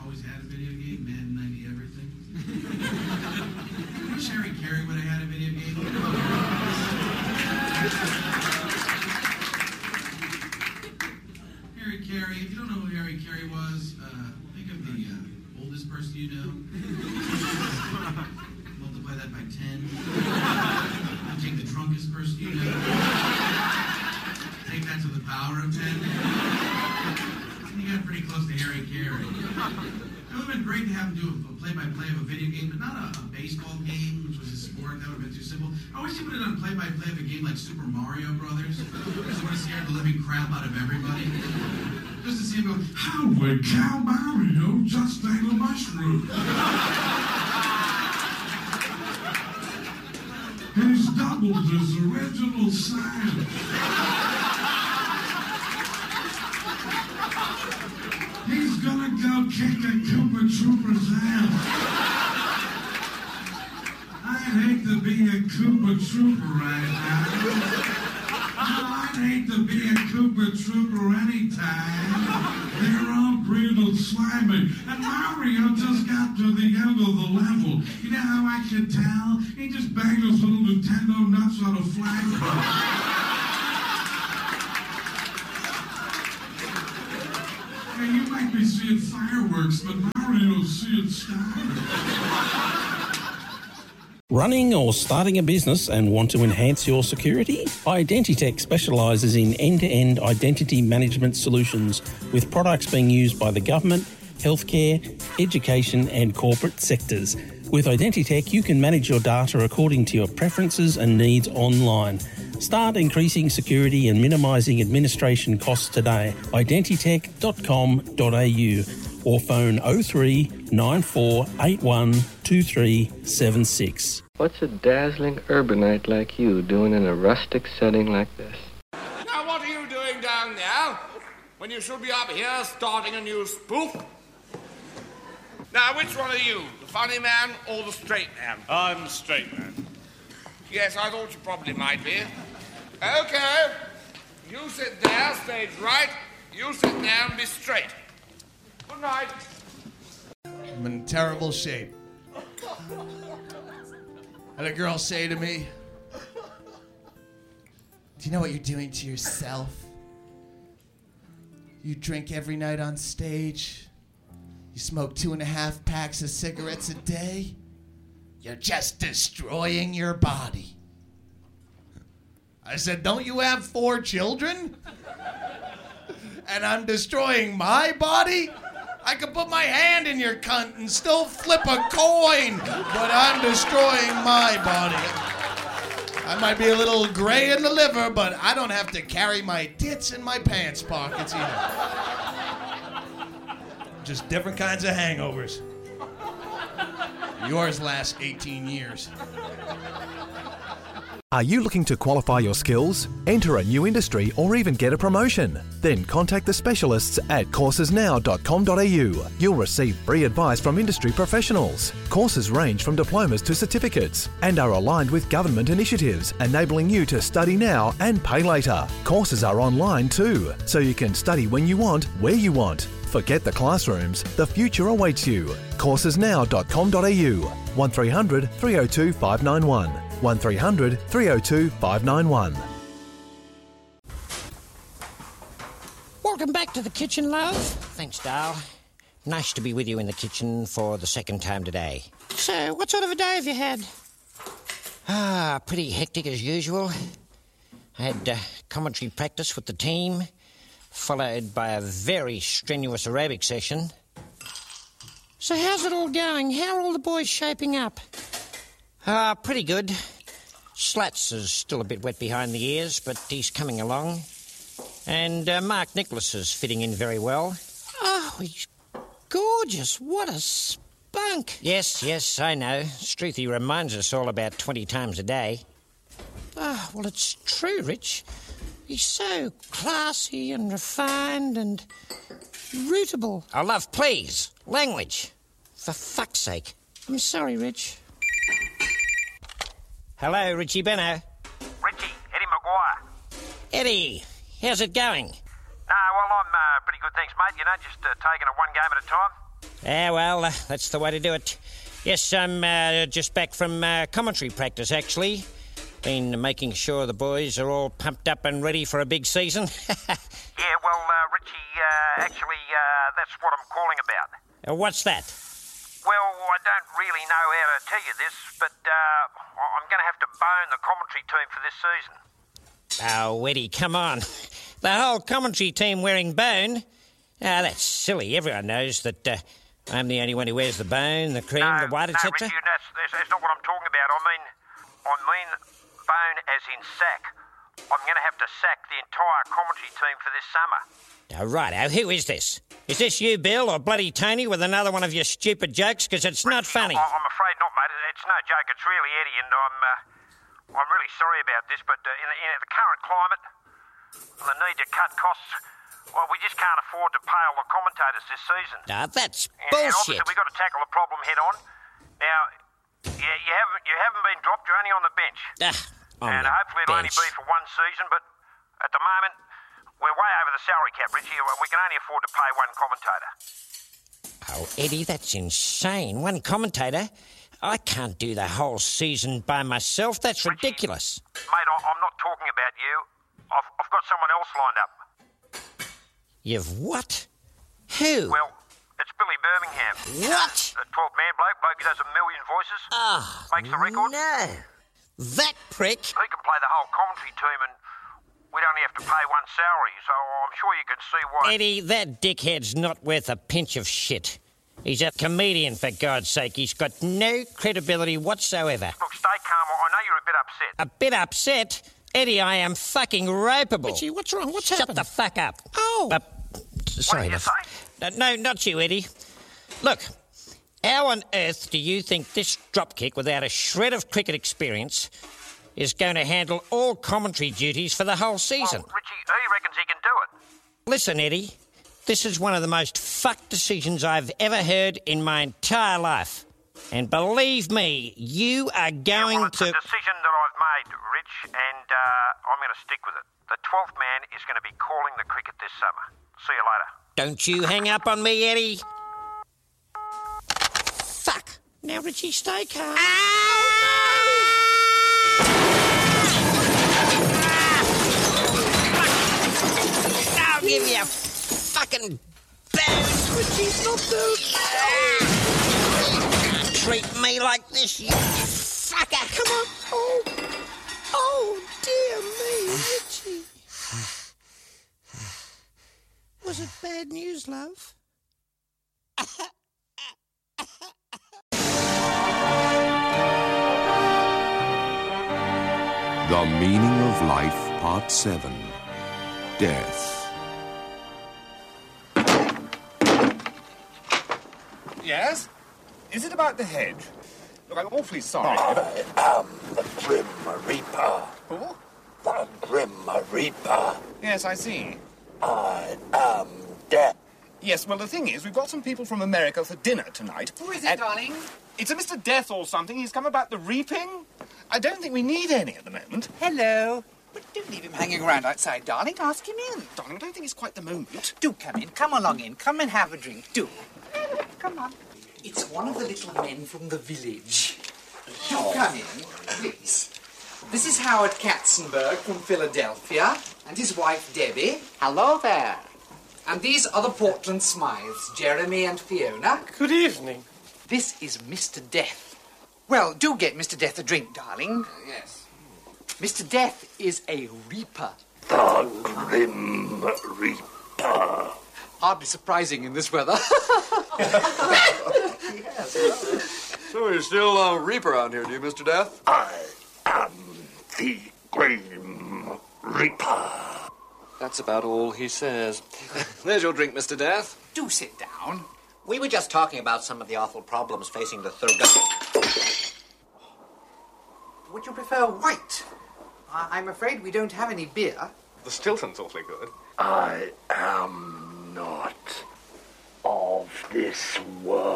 always had a video game? Madden 90 everything? I wish Harry Carey would have had a video game. Harry Carey, if you don't know who Harry Carey was, think of the oldest person you know. Multiply that by 10. Take the drunkest person you know. Take that to the power of 10. You got pretty close to Harry Carey. It would have been great to have him do a play-by-play of a video game, but not a baseball game, which was a sport. That would have been too simple. I wish he would have done play-by-play of a game like Super Mario Brothers, because it would have scared the living crap out of everybody. Just to see him go, how would Cow Mario just ate a mushroom? He's doubled his original size. He's gonna go kick a Koopa Trooper's ass. I'd hate to be a Koopa Trooper right now. I'd hate to be a Koopa Trooper anytime. They're all green and slimy. And Mario just got to the end of the level. You know how I could tell? He just banged those little Nintendo nuts on a flagpole. You might be seeing fireworks, but Mario's seeing stars. Running or starting a business and want to enhance your security? Identitech specialises in end-to-end identity management solutions with products being used by the government, healthcare, education and corporate sectors. With Identitech, you can manage your data according to your preferences and needs online. Start increasing security and minimising administration costs today. Identitech.com.au or phone 03 9481 2376. What's a dazzling urbanite like you doing in a rustic setting like this? Now what are you doing down there when you should be up here starting a new spoof? Now which one are you, the funny man or the straight man? I'm the straight man. Yes, I thought you probably might be. Okay, you sit there, stage right. You sit there and be straight. Good night. I'm in terrible shape. Had a girl say to me, do you know what you're doing to yourself? You drink every night on stage. You smoke 2.5 packs of cigarettes a day. You're just destroying your body. I said, don't you have 4 children? And I'm destroying my body? I could put my hand in your cunt and still flip a coin, but I'm destroying my body. I might be a little gray in the liver, but I don't have to carry my tits in my pants pockets either. Just different kinds of hangovers. Yours last 18 years. Are you looking to qualify your skills, enter a new industry, or even get a promotion? Then contact the specialists at coursesnow.com.au. You'll receive free advice from industry professionals. Courses range from diplomas to certificates and are aligned with government initiatives, enabling you to study now and pay later. Courses are online too, so you can study when you want, where you want. Forget the classrooms, the future awaits you. coursesnow.com.au 1300 302 591 1300 302 591. Welcome back to the kitchen, love. Thanks, Dale. Nice to be with you in the kitchen for the second time today. So, what sort of a day have you had? Pretty hectic as usual. I had commentary practice with the team, followed by a very strenuous aerobic session. So how's it all going? How are all the boys shaping up? Pretty good. Slats is still a bit wet behind the ears, but he's coming along. And Mark Nicholas is fitting in very well. Oh, he's gorgeous. What a spunk. Yes, I know. Struthy reminds us all about 20 times a day. Oh, well, it's true, Rich. He's so classy and refined and rootable. Oh, love, please. Language. For fuck's sake. I'm sorry, Rich. Hello, Richie Benno. Richie, Eddie Maguire. Eddie, how's it going? Well, I'm pretty good, thanks, mate. You know, just taking it one game at a time. Well, that's the way to do it. Yes, I'm just back from commentary practice, actually. Been making sure the boys are all pumped up and ready for a big season. Yeah, well, Richie, actually, that's what I'm calling about. What's that? Well, I don't really know how to tell you this, but I'm going to have to bone the commentary team for this season. Oh, Eddie, come on. The whole commentary team wearing bone? That's silly. Everyone knows that I'm the only one who wears the bone, the cream, the white, etc. No, Richie, that's not what I'm talking about. I mean bone as in sack. I'm going to have to sack the entire commentary team for this summer. Oh, righto. Who is this? Is this you, Bill, or bloody Tony with another one of your stupid jokes? Because it's not funny. I'm afraid not, mate. It's no joke. It's really Eddie, and I'm really sorry about this, but in the current climate, the need to cut costs, well, we just can't afford to pay all the commentators this season. Now, that's And bullshit. obviously, we've got to tackle the problem head on. Now, you haven't been dropped. You're only on the bench. And hopefully it'll only be for one season, but at the moment, we're way over the salary cap, Richie. We can only afford to pay one commentator. Oh, Eddie, that's insane. One commentator? I can't do the whole season by myself. That's ridiculous. Mate, I'm not talking about you. I've got someone else lined up. You've what? Who? Well, it's Billy Birmingham. What? The 12-man bloke who does a million voices. Makes the record. No. That prick? He can play the whole commentary team and we'd only have to pay one salary, so I'm sure you can see why... Eddie, that dickhead's not worth a pinch of shit. He's a comedian, for God's sake. He's got no credibility whatsoever. Look, stay calm. I know you're a bit upset. A bit upset? Eddie, I am fucking ropeable. Richie, what's wrong? What's Shut happened? the fuck up. Oh. Sorry. What did you say? No, not you, Eddie. Look, how on earth do you think this dropkick, without a shred of cricket experience, is going to handle all commentary duties for the whole season? Well, Richie, he reckons he can do it. Listen, Eddie, this is one of the most fucked decisions I've ever heard in my entire life. And believe me, you are going It's a decision that I've made, Rich, and I'm going to stick with it. The 12th man is going to be calling the cricket this summer. See you later. Don't you hang up on me, Eddie. Fuck. Now, Richie, stay calm. I'll give you a fucking bang. Richie, not treat me like this, you fucker. Come on. Oh, dear me, Richie. Was it bad news, love? The Meaning of Life, Part 7. Death. Yes? Is it about the hedge? Look, I'm awfully sorry. I am the Grim Reaper. Who? The Grim Reaper. Yes, I see. I am death. Yes, well, the thing is, we've got some people from America for dinner tonight. Who is it, darling? It's a Mr. Death or something. He's come about the reaping. I don't think we need any at the moment. Hello. But don't leave him hanging around outside, darling. Ask him in. Darling, I don't think it's quite the moment. Do come in. Come along in. Come and have a drink. Do. Come on. It's one of the little men from the village. Do come in, please. This is Howard Katzenberg from Philadelphia, and his wife, Debbie. Hello there. And these are the Portland Smythes, Jeremy and Fiona. Good evening. This is Mr. Death. Well, do get Mr. Death a drink, darling. Yes. Mr. Death is a reaper. The Grim Reaper. Hardly surprising in this weather. So you're still a reaper out here, do you, Mr. Death? I am the Grim Reaper. That's about all he says. There's your drink, Mr. Death. Do sit down. We were just talking about some of the awful problems facing the third government. Would you prefer white? I'm afraid we don't have any beer. The Stilton's awfully good. I am not of this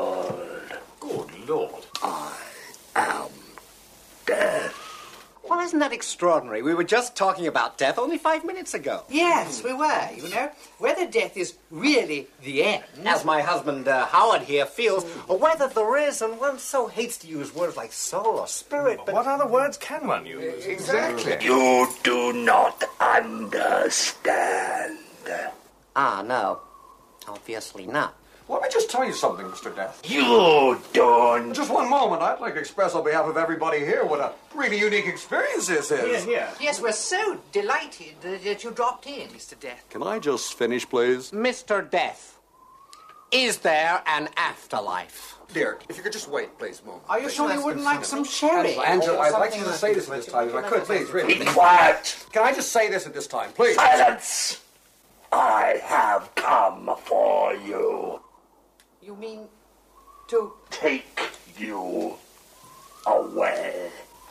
world. Good Lord. I am death. What is Wasn't that extraordinary? We were just talking about death only 5 minutes ago. Yes, we were, you know. Whether death is really the end... As my husband Howard here feels, or whether there is, and one so hates to use words like soul or spirit, but... What other words can one use? Exactly. You do not understand. Ah, no. Obviously not. Let me just tell you something, Mr. Death. You don't. Just one moment. I'd like to express on behalf of everybody here what a really unique experience this is. Yes, we're so delighted that you dropped in, Mr. Death. Can I just finish, please? Mr. Death, is there an afterlife? Dear, if you could just wait, please, a moment. Are you sure you wouldn't like some sherry? Angela, I'd like you to say this at this time, if I could, please, really. Be quiet. Can I just say this at this time, please? Silence. I have come for you. You mean to... Take you away.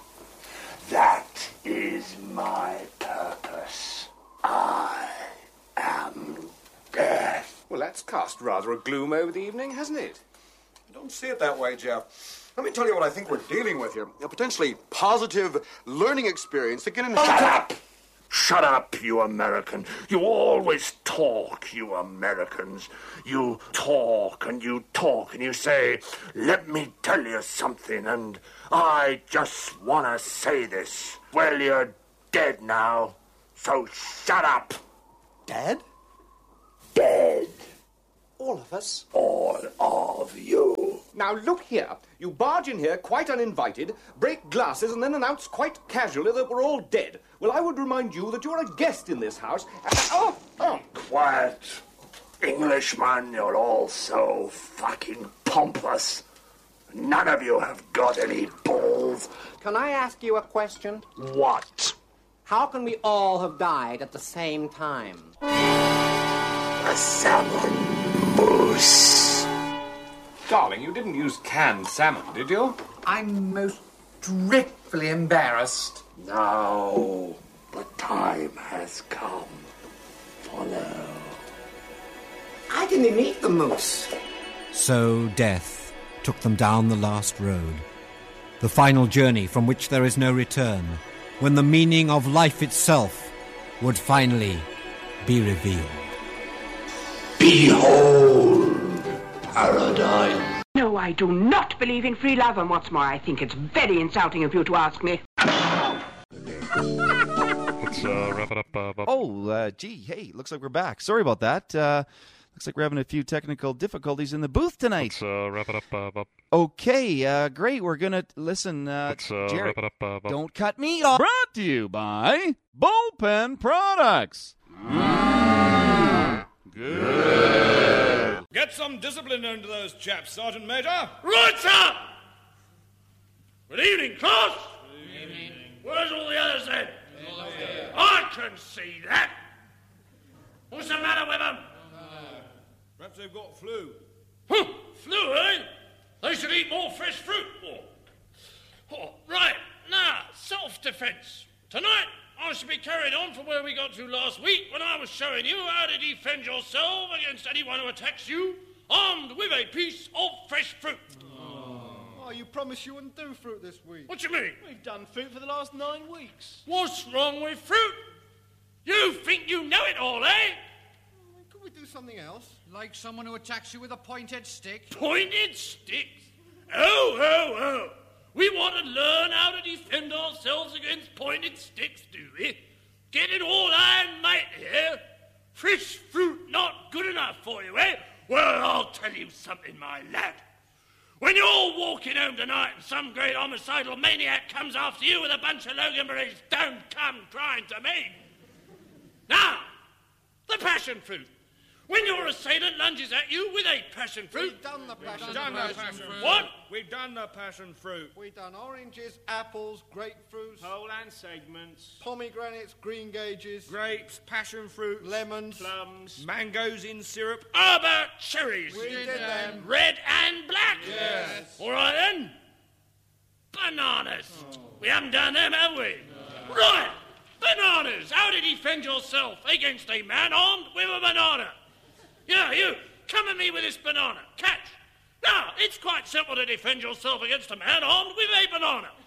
That is my purpose. I am death. Well, that's cast rather a gloom over the evening, hasn't it? Don't see it that way, Jeff. Let me tell you what I think we're dealing with here. A potentially positive learning experience that can enhance... Shut up! Shut up, you American. You always talk, you Americans. You talk and you talk and you say, let me tell you something, and I just want to say this. Well, you're dead now, so shut up. Dead? Dead. All of us? All of you. Now, look here. You barge in here quite uninvited, break glasses, and then announce quite casually that we're all dead. Well, I would remind you that you're a guest in this house. Quiet. Englishman, you're all so fucking pompous. None of you have got any balls. Can I ask you a question? What? How can we all have died at the same time? A salmon moose. Darling, you didn't use canned salmon, did you? I'm most dreadfully embarrassed. Now the time has come. Follow. I didn't even eat the moose. So death took them down the last road, the final journey from which there is no return, when the meaning of life itself would finally be revealed. Behold, paradise. No, I do not believe in free love, and what's more, I think it's very insulting of you to ask me. Let's wrap it up. Gee, hey, looks like we're back. Sorry about that. Looks like we're having a few technical difficulties in the booth tonight. Let's wrap it up. Okay, great. We're going to listen. Let's Jerry, wrap it up. don't cut me off. Brought to you by Bullpen Products. Good. Get some discipline into those chaps, Sergeant Major. Right, sir! Good evening, class. Good evening. Where's all the others then? I can see that. What's the matter with them? Perhaps they've got flu. Huh, flu, eh? They should eat more fresh fruit. Right, now, self-defense. Tonight, I shall be carried on from where we got to last week when I was showing you how to defend yourself against anyone who attacks you, armed with a piece of fresh fruit. Oh, you promised you wouldn't do fruit this week. What do you mean? We've done fruit for the last 9 weeks. What's wrong with fruit? You think you know it all, eh? Could we do something else? Like someone who attacks you with a pointed stick? Pointed sticks? Oh. We want to learn how to defend ourselves against pointed sticks, do we? Get it all iron, mate, here? Fresh fruit not good enough for you, eh? Well, I'll tell you something, my lad. When you're walking home tonight and some great homicidal maniac comes after you with a bunch of Loganberries, don't come crying to me. Now, the passion fruit. When your assailant lunges at you with a passion fruit... We've done the passion fruit. What? We've done the passion fruit. We've done oranges, apples, grapefruits... Whole and segments. Pomegranates, green gages... Grapes, passion fruit... Lemons... Plums... Mangoes in syrup. How about cherries? We did them. Red and black? Yes. All right, then. Bananas. We haven't done them, have we? No. Right. Bananas. How to defend yourself against a man armed with a banana. Yeah, you, come at me with this banana. Catch. Now, it's quite simple to defend yourself against a man armed with a banana.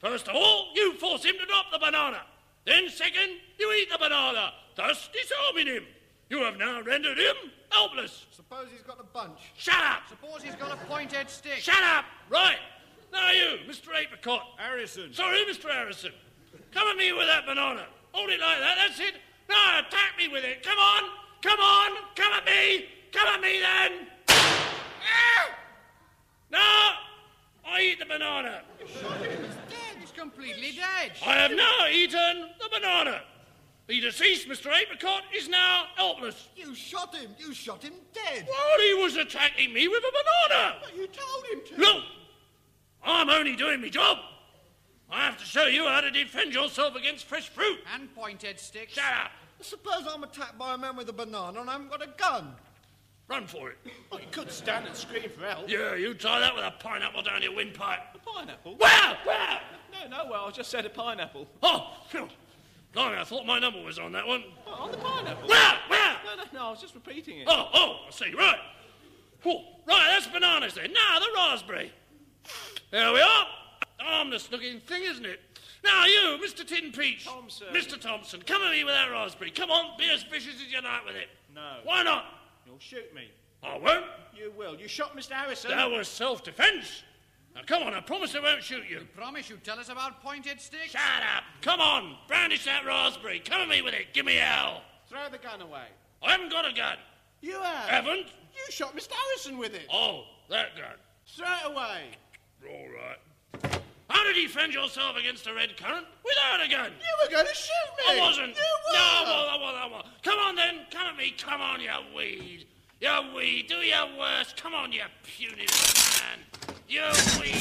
First of all, you force him to drop the banana. Then second, you eat the banana, thus disarming him. You have now rendered him helpless. Suppose he's got a bunch. Shut up! Suppose he's got a pointed stick. Shut up! Right. Now you, Mr. Apricot. Harrison. Sorry, Mr. Harrison. Come at me with that banana. Hold it like that, that's it. Now attack me with it. Come on! Come on! Come at me! Come at me then! Now, I eat the banana. He's dead. He's completely dead. I have now eaten the banana. The deceased Mr. Apricot is now helpless. You shot him. You shot him dead. Well, he was attacking me with a banana. But you told him to. Look, I'm only doing my job. I have to show you how to defend yourself against fresh fruit. And pointed sticks. Shut up. Suppose I'm attacked by a man with a banana and I haven't got a gun. Run for it. Well, you could stand and scream for help. Yeah, you try that with a pineapple down your windpipe. A pineapple? Where? Where? No, well, I just said a pineapple. Oh, phew. Blimey, I thought my number was on that one. Oh, on the pineapple? Where? Where? No, I was just repeating it. Oh, I see, right. Oh, right, that's bananas then. Now, the raspberry. There we are. Harmless looking thing, isn't it? Now, you, Mr. Tin Peach. Thompson. Mr. Thompson, come at me with that raspberry. Come on, be as vicious as you like with it. No. Why not? You'll shoot me. I won't. You will. You shot Mr. Harrison. That was self-defence. Now, come on, I promise I won't shoot you. You promise you tell us about pointed sticks? Shut up. Come on, brandish that raspberry. Come at me with it. Give me hell. Throw the gun away. I haven't got a gun. You have. Haven't? You shot Mr. Harrison with it. Oh, that gun. Throw it away. All right. How to defend yourself against a red current without a gun? You were going to shoot me. I wasn't. You were. No, I wasn't. Come on then. Come at me. Come on, you weed. You weed. Do your worst. Come on, you puny man. You weed.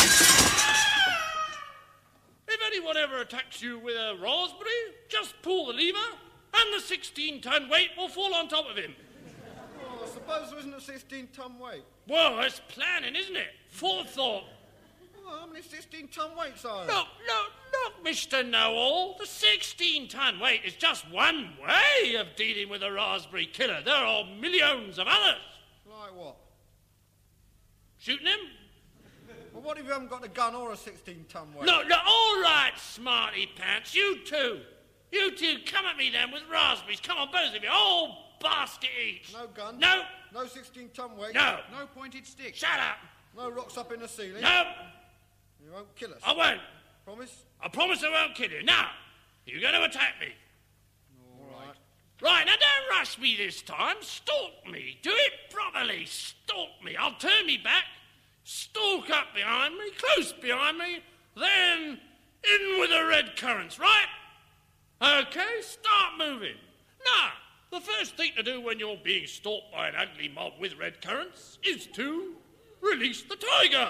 If anyone ever attacks you with a raspberry, just pull the lever and the 16-ton weight will fall on top of him. Oh, I suppose there isn't a 16-ton weight. Well, that's planning, isn't it? Forethought. Oh, how many 16-ton weights are there? Look, Mr. Know-All. The 16-ton weight is just one way of dealing with a raspberry killer. There are millions of others. Like what? Shooting him? Well, what if you haven't got a gun or a 16-ton weight? Look, all right, smarty pants. You two, come at me then with raspberries. Come on, both of you. Oh, basket each. No gun? No. No 16-ton weight? No. No pointed sticks? Shut up. No rocks up in the ceiling? No. You won't kill us? I won't. Promise? I promise I won't kill you. Now, you're going to attack me. All right. Right, now don't rush me this time. Stalk me. Do it properly. Stalk me. I'll turn me back, stalk up behind me, close behind me, then in with the red currants, right? Okay, start moving. Now, the first thing to do when you're being stalked by an ugly mob with red currants is to release the tiger.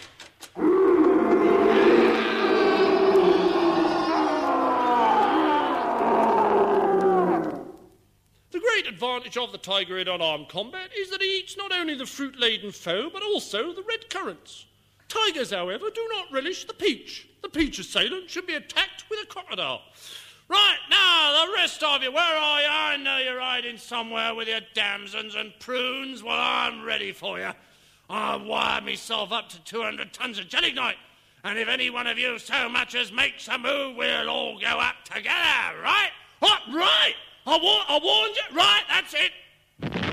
The great advantage of the tiger in unarmed combat is that he eats not only the fruit-laden foe, but also the red currants. Tigers, however, do not relish the peach. The peach assailant should be attacked with a crocodile. Right, now, the rest of you, where are you? I know you're hiding somewhere with your damsons and prunes. Well, I'm ready for you. I've wired myself up to 200 tons of gelignite, and if any one of you so much as makes a move, we'll all go up together, right? What, right? I warned you. Right, that's it.